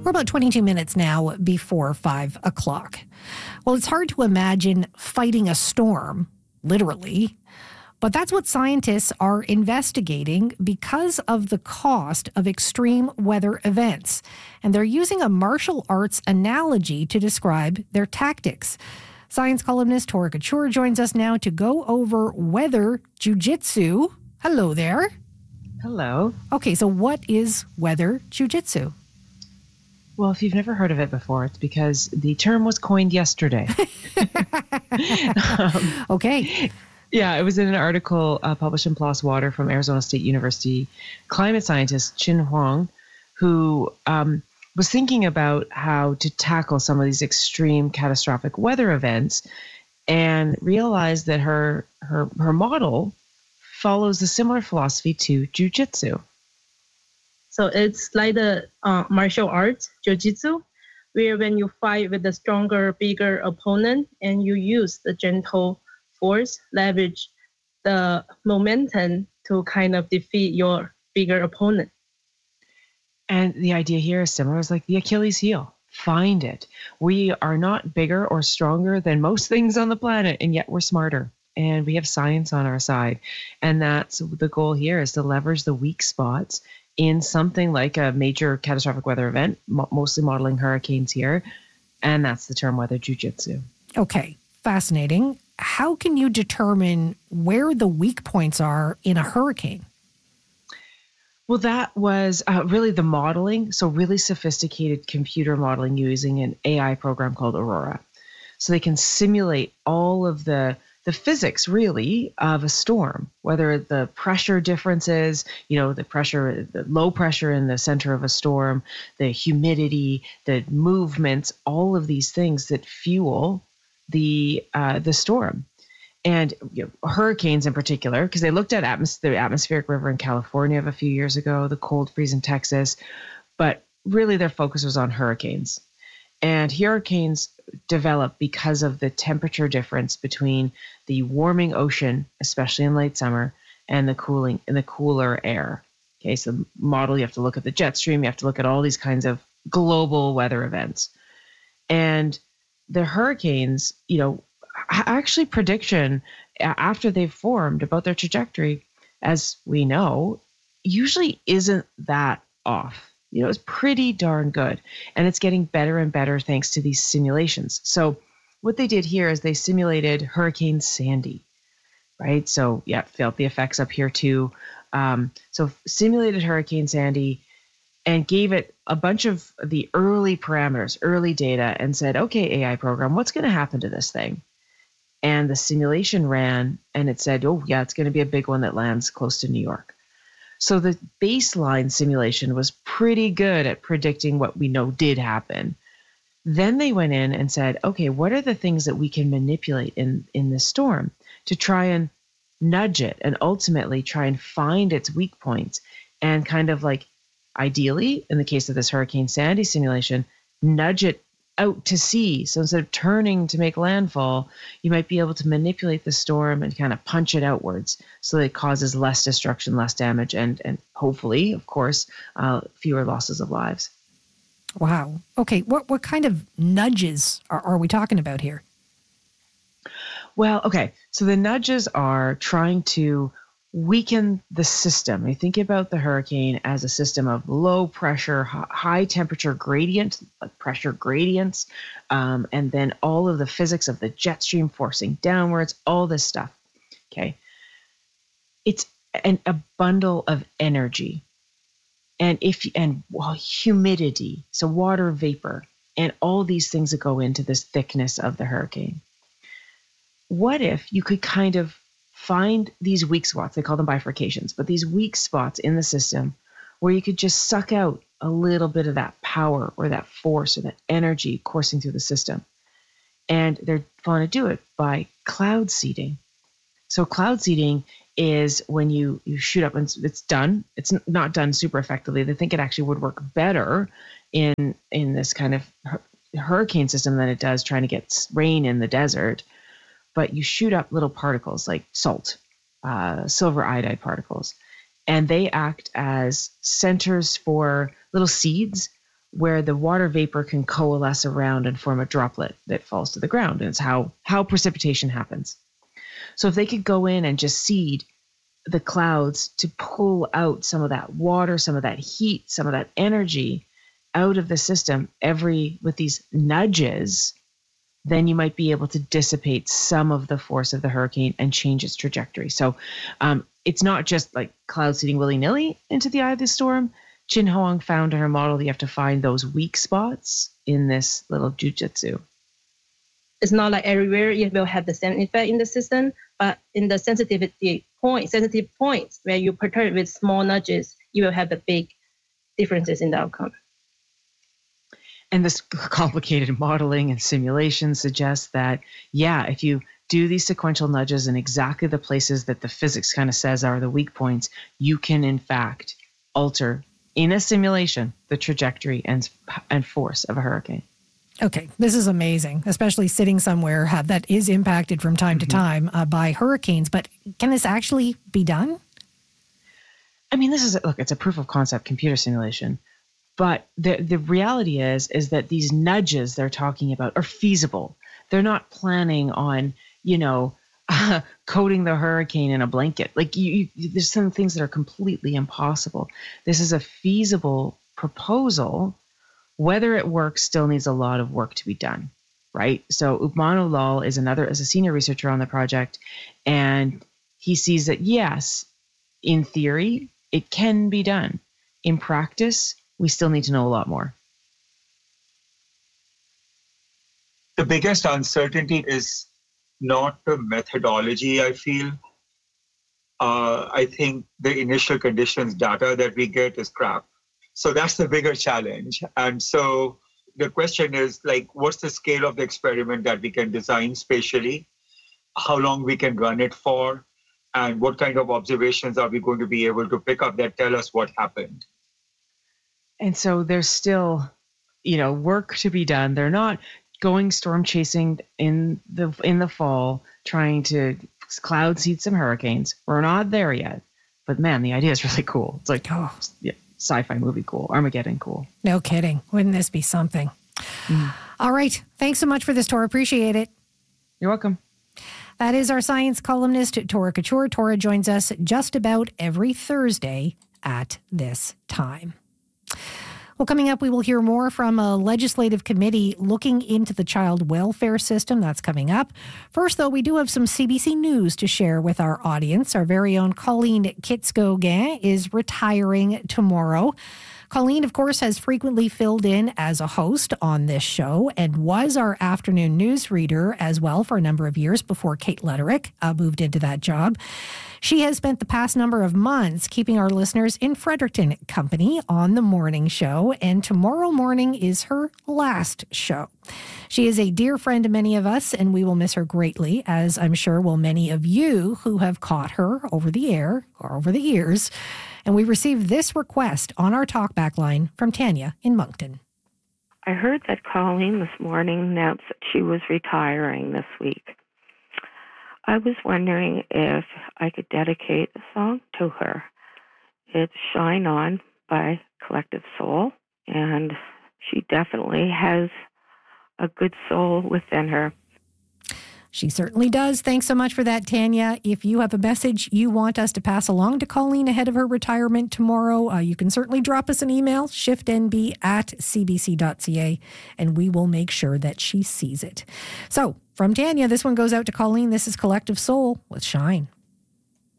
We're about 22 minutes now before 5 o'clock. Well, it's hard to imagine fighting a storm, literally, but that's what scientists are investigating because of the cost of extreme weather events. And they're using a martial arts analogy to describe their tactics. Science columnist Tora Couture joins us now to go over weather jiu-jitsu. Hello there. Hello. Okay, so what is weather jiu-jitsu? Well, if you've never heard of it before, it's because the term was coined yesterday. Okay. Yeah, it was in an article published in PLOS Water from Arizona State University climate scientist Chin Huang, who was thinking about how to tackle some of these extreme catastrophic weather events and realized that her model follows a similar philosophy to jiu-jitsu. So it's like the martial arts, jiu-jitsu, where when you fight with a stronger, bigger opponent and you use the gentle force, leverage the momentum to kind of defeat your bigger opponent. And the idea here is similar. It's like the Achilles heel. Find it. We are not bigger or stronger than most things on the planet, and yet we're smarter. And we have science on our side. And that's the goal here, is to leverage the weak spots in something like a major catastrophic weather event, mostly modeling hurricanes here. And that's the term weather jiu-jitsu. Okay, fascinating. How can you determine where the weak points are in a hurricane? Well, that was really the modeling. So really sophisticated computer modeling using an AI program called Aurora. So they can simulate all of the physics, really, of a storm, whether the pressure differences, the low pressure in the center of a storm, the humidity, the movements, all of these things that fuel the storm. And hurricanes in particular, because they looked at the atmospheric river in California of a few years ago, the cold freeze in Texas, but really their focus was on hurricanes. And hurricanes develop because of the temperature difference between the warming ocean, especially in late summer, and the cooler air. Okay, so the model, you have to look at the jet stream, you have to look at all these kinds of global weather events. And the hurricanes, actually prediction after they've formed about their trajectory, as we know, usually isn't that off. It's pretty darn good. And it's getting better and better thanks to these simulations. So what they did here is they simulated Hurricane Sandy, right? So yeah, felt the effects up here too. So simulated Hurricane Sandy and gave it a bunch of the early parameters, early data, and said, okay, AI program, what's going to happen to this thing? And the simulation ran and it said, oh yeah, it's going to be a big one that lands close to New York. So the baseline simulation was pretty good at predicting what we know did happen. Then they went in and said, okay, what are the things that we can manipulate in this storm to try and nudge it and ultimately try and find its weak points and kind of like, ideally, in the case of this Hurricane Sandy simulation, nudge it out to sea. So instead of turning to make landfall, you might be able to manipulate the storm and kind of punch it outwards so that it causes less destruction, less damage, and hopefully, of course, fewer losses of lives. Wow. Okay, what kind of nudges are we talking about here? Well, okay, so the nudges are trying to weaken the system. You think about the hurricane as a system of low pressure, high temperature gradient, like pressure gradients, and then all of the physics of the jet stream forcing downwards, all this stuff. Okay. It's a bundle of energy and humidity, so water vapor, and all these things that go into this thickness of the hurricane. What if you could kind of find these weak spots, they call them bifurcations, but these weak spots in the system where you could just suck out a little bit of that power or that force or that energy coursing through the system. And they're trying to do it by cloud seeding. So cloud seeding is when you shoot up and it's done. It's not done super effectively. They think it actually would work better in this kind of hurricane system than it does trying to get rain in the desert. But you shoot up little particles like salt, silver iodide particles, and they act as centers for little seeds where the water vapor can coalesce around and form a droplet that falls to the ground. And it's how precipitation happens. So if they could go in and just seed the clouds to pull out some of that water, some of that heat, some of that energy out of the system with these nudges, then you might be able to dissipate some of the force of the hurricane and change its trajectory. So it's not just like cloud seeding willy-nilly into the eye of the storm. Chin Hoang found in her model that you have to find those weak spots in this little jujitsu. It's not like everywhere it will have the same effect in the system, but in the sensitive points where you perturb with small nudges, you will have the big differences in the outcome. And this complicated modeling and simulation suggests that, if you do these sequential nudges in exactly the places that the physics kind of says are the weak points, you can in fact alter in a simulation the trajectory and force of a hurricane. Okay, this is amazing, especially sitting somewhere that is impacted from time to time by hurricanes. But can this actually be done? I mean, it's a proof of concept computer simulation. But the reality is that these nudges they're talking about are feasible. They're not planning on, coating the hurricane in a blanket. Like there's some things that are completely impossible. This is a feasible proposal. Whether it works still needs a lot of work to be done, right? So Upmanu Lal is a senior researcher on the project, and he sees that, yes, in theory, it can be done. In practice, we still need to know a lot more. The biggest uncertainty is not the methodology, I feel. I think the initial conditions data that we get is crap. So that's the bigger challenge. And so the question is, what's the scale of the experiment that we can design spatially? How long we can run it for? And what kind of observations are we going to be able to pick up that tell us what happened? And so there's still, work to be done. They're not going storm chasing in the fall, trying to cloud seed some hurricanes. We're not there yet. But man, the idea is really cool. It's like, sci-fi movie cool, Armageddon cool. No kidding. Wouldn't this be something? All right. Thanks so much for this, Tora. Appreciate it. You're welcome. That is our science columnist, Tora Couture. Tora joins us just about every Thursday at this time. Well, coming up, we will hear more from a legislative committee looking into the child welfare system. That's coming up. First, though, we do have some CBC News to share with our audience. Our very own Colleen Kitzkogan is retiring tomorrow. Colleen, of course, has frequently filled in as a host on this show and was our afternoon news reader as well for a number of years before Kate Letterick moved into that job. She has spent the past number of months keeping our listeners in Fredericton company on the morning show, and tomorrow morning is her last show. She is a dear friend to many of us, and we will miss her greatly, as I'm sure will many of you who have caught her over the air or over the years. And we received this request on our talkback line from Tanya in Moncton. I heard that Colleen this morning announced that she was retiring this week. I was wondering if I could dedicate a song to her. It's Shine On by Collective Soul, and she definitely has a good soul within her. She certainly does. Thanks so much for that, Tanya. If you have a message you want us to pass along to Colleen ahead of her retirement tomorrow, you can certainly drop us an email, shiftnb@cbc.ca, and we will make sure that she sees it. So, from Tanya, this one goes out to Colleen. This is Collective Soul with Shine.